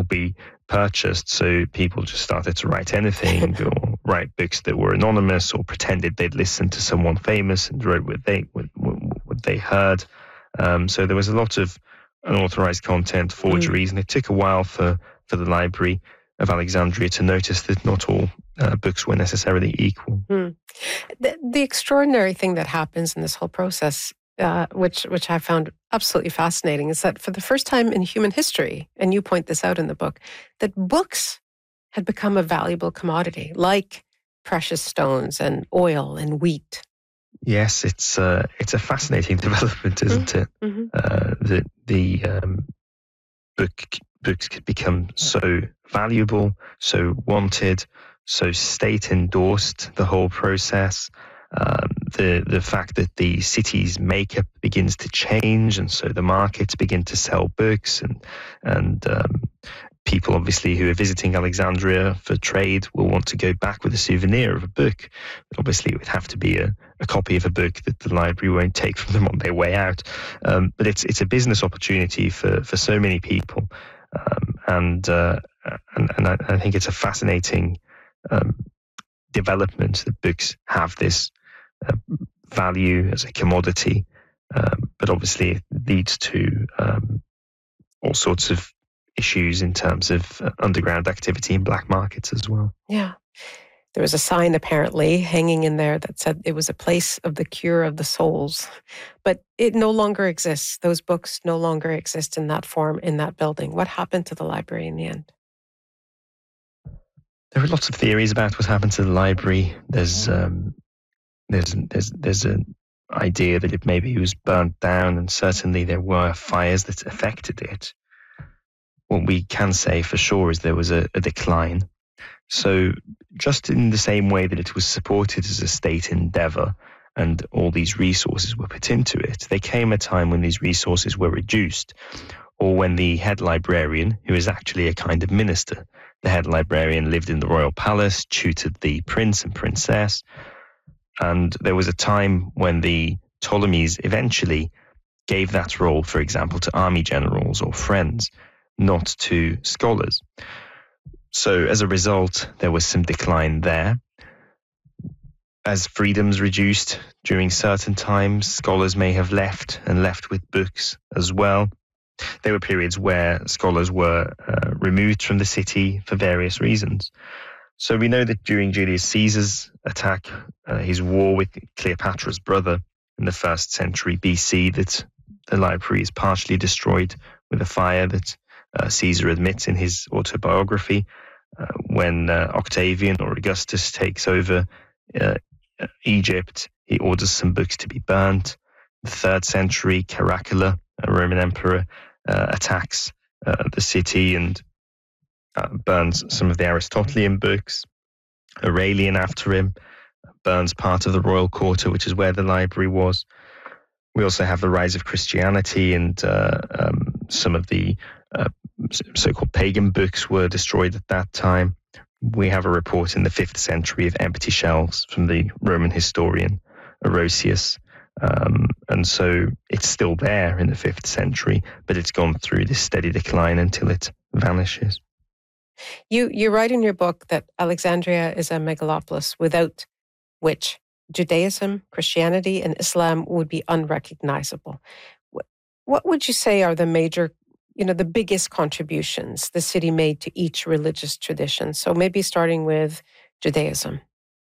will be purchased. So people just started to write anything or write books that were anonymous or pretended they'd listened to someone famous and wrote what they heard. So there was a lot of unauthorized content, forgeries, and it took a while for the Library of Alexandria to notice that not all books were necessarily equal. The extraordinary thing that happens in this whole process, which I found absolutely fascinating, is that for the first time in human history, and you point this out in the book, that books had become a valuable commodity, like precious stones and oil and wheat. Yes, it's a fascinating development, isn't it? That the books could become so valuable, so wanted, so state endorsed. The whole process, the fact that the city's makeup begins to change, and so the markets begin to sell books, and people obviously who are visiting Alexandria for trade will want to go back with a souvenir of a book. But obviously, it would have to be a copy of a book that the library won't take from them on their way out. But it's a business opportunity for so many people, and I think it's a fascinating development that books have this value as a commodity. But obviously, it leads to all sorts of issues in terms of underground activity in black markets as well. Yeah. There was a sign apparently hanging in there that said it was a place of the cure of the souls, but it no longer exists. Those books no longer exist in that form, in that building. What happened to the library in the end? There are lots of theories about what happened to the library. There's an idea that it maybe was burnt down, and certainly there were fires that affected it. What we can say for sure is there was a decline. So just in the same way that it was supported as a state endeavor and all these resources were put into it, there came a time when these resources were reduced, or when the head librarian, who is actually a kind of minister, the head librarian lived in the royal palace, tutored the prince and princess, and there was a time when the Ptolemies eventually gave that role, for example, to army generals or friends, not to scholars. So as a result, there was some decline there. As freedoms reduced during certain times, scholars may have left with books as well. There were periods where scholars were removed from the city for various reasons. So we know that during Julius Caesar's attack, his war with Cleopatra's brother in the 1st century BC, that the library is partially destroyed with a fire that Caesar admits in his autobiography. When Octavian or Augustus takes over Egypt, he orders some books to be burnt. The 3rd century, Caracalla, a Roman emperor, attacks the city and burns some of the Aristotelian books. Aurelian, after him, burns part of the royal quarter, which is where the library was. We also have the rise of Christianity, and some of the so-called pagan books were destroyed at that time. We have a report in the 5th century of empty shelves from the Roman historian Orosius. And so it's still there in the 5th century, but it's gone through this steady decline until it vanishes. You write in your book that Alexandria is a megalopolis without which Judaism, Christianity, and Islam would be unrecognizable. What would you say are the major, the biggest contributions the city made to each religious tradition? So maybe starting with Judaism.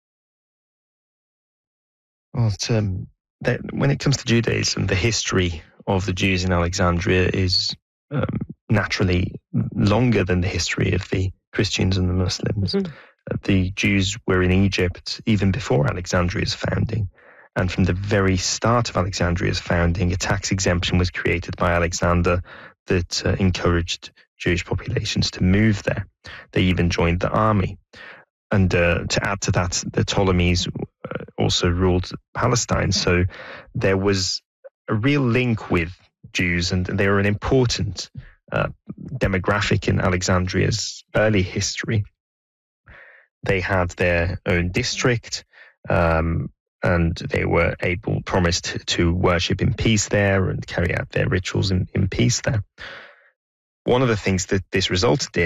Well, when it comes to Judaism, the history of the Jews in Alexandria is naturally longer than the history of the Christians and the Muslims. Mm-hmm. The Jews were in Egypt even before Alexandria's founding. And from the very start of Alexandria's founding, a tax exemption was created by Alexander that encouraged Jewish populations to move there. They even joined the army. And to add to that, the Ptolemies also ruled Palestine. So there was a real link with Jews, and they were an important demographic in Alexandria's early history. They had their own district, and they were promised to worship in peace there and carry out their rituals in peace there. One of the things that this resulted